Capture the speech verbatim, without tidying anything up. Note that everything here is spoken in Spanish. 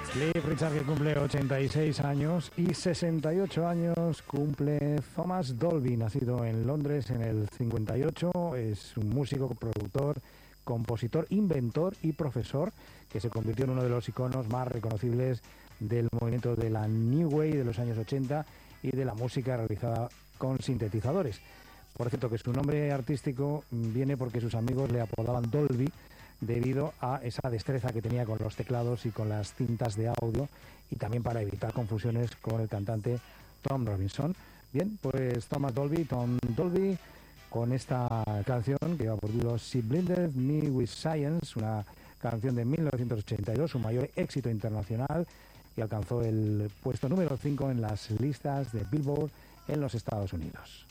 Cliff Richard, que cumple ochenta y seis años, y sesenta y ocho años cumple Thomas Dolby, nacido en Londres en el cincuenta y ocho. Es un músico, productor, compositor, inventor y profesor que se convirtió en uno de los iconos más reconocibles del movimiento de la New Wave de los años ochenta y de la música realizada con sintetizadores. Por cierto, que su nombre artístico viene porque sus amigos le apodaban Dolby debido a esa destreza que tenía con los teclados y con las cintas de audio, y también para evitar confusiones con el cantante Tom Robinson. Bien, pues Thomas Dolby, Tom Dolby, con esta canción que lleva por título She Blinded Me With Science, una canción de mil novecientos ochenta y dos, su mayor éxito internacional, y alcanzó el puesto número cinco en las listas de Billboard en los Estados Unidos.